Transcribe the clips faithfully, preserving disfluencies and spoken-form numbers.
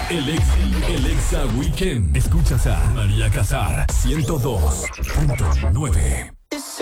El Ex, el Exa Weekend. Escuchas a María Casar, ciento dos punto nueve.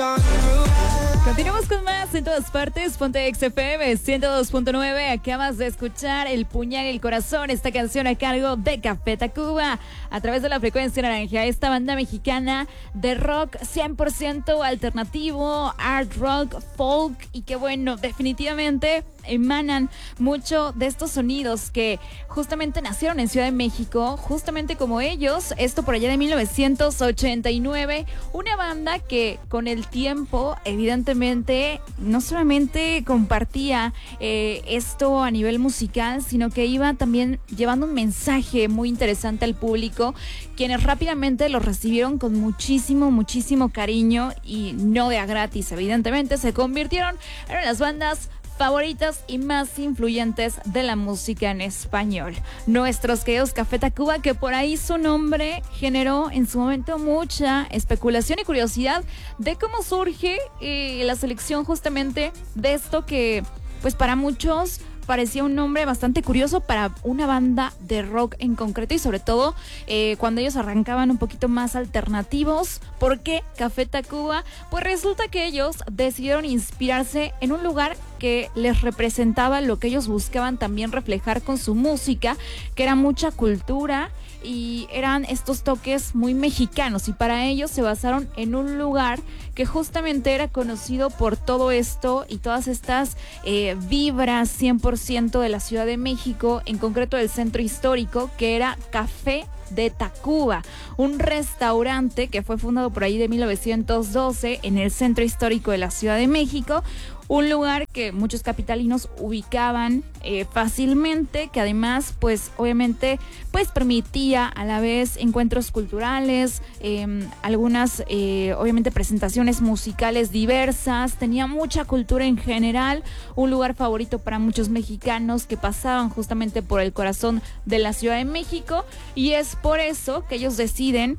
Continuamos con más en todas partes. Ponte X F M ciento dos punto nueve. Acabas de escuchar El Puñal y el Corazón, esta canción a cargo de Café Tacuba a través de la frecuencia naranja. Esta banda mexicana de rock cien por ciento alternativo, art rock, folk, y que bueno, definitivamente emanan mucho de estos sonidos que justamente nacieron en Ciudad de México, justamente como ellos, esto por allá de mil novecientos ochenta y nueve, una banda que con el tiempo evidentemente no solamente compartía eh, esto a nivel musical, sino que iba también llevando un mensaje muy interesante al público, quienes rápidamente lo recibieron con muchísimo, muchísimo cariño y no de a gratis, evidentemente se convirtieron en una de las bandas favoritas y más influyentes de la música en español. Nuestros queridos Café Tacuba, que por ahí su nombre generó en su momento mucha especulación y curiosidad de cómo surge eh, la selección justamente de esto que, pues para muchos parecía un nombre bastante curioso para una banda de rock en concreto, y sobre todo eh, cuando ellos arrancaban un poquito más alternativos. ¿Por qué Café Tacuba? Pues resulta que ellos decidieron inspirarse en un lugar que les representaba lo que ellos buscaban también reflejar con su música, que era mucha cultura y eran estos toques muy mexicanos, y para ellos se basaron en un lugar que justamente era conocido por todo esto y todas estas eh, vibras cien por ciento de la Ciudad de México, en concreto del centro histórico, que era Café de Tacuba, un restaurante que fue fundado por ahí de mil novecientos doce en el centro histórico de la Ciudad de México, un lugar que muchos capitalinos ubicaban eh, fácilmente, que además pues obviamente pues permitía a la vez encuentros culturales, eh, algunas eh, obviamente presentaciones musicales diversas, tenía mucha cultura en general, un lugar favorito para muchos mexicanos que pasaban justamente por el corazón de la Ciudad de México, y es por eso que ellos deciden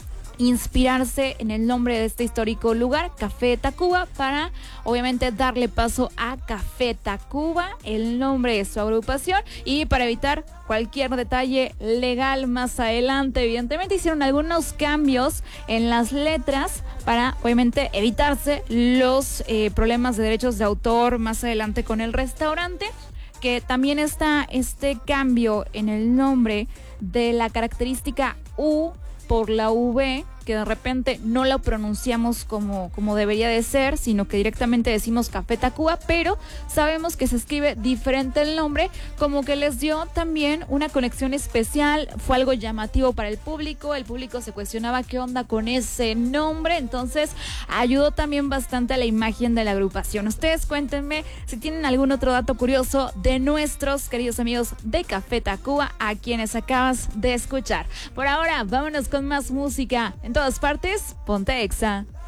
inspirarse en el nombre de este histórico lugar, Café Tacuba, para obviamente darle paso a Café Tacuba, el nombre de su agrupación, y para evitar cualquier detalle legal más adelante, evidentemente hicieron algunos cambios en las letras para obviamente evitarse los eh, problemas de derechos de autor más adelante con el restaurante, que también está este cambio en el nombre de la característica U por la V, que de repente no la pronunciamos como, como debería de ser, sino que directamente decimos Café Tacuba, pero sabemos que se escribe diferente el nombre, como que les dio también una conexión especial, fue algo llamativo para el público, el público se cuestionaba qué onda con ese nombre, entonces ayudó también bastante a la imagen de la agrupación. Ustedes cuéntenme si tienen algún otro dato curioso de nuestros queridos amigos de Café Tacuba, a quienes acabas de escuchar. Por ahora, vámonos con más música. En todas partes, ponte Exa.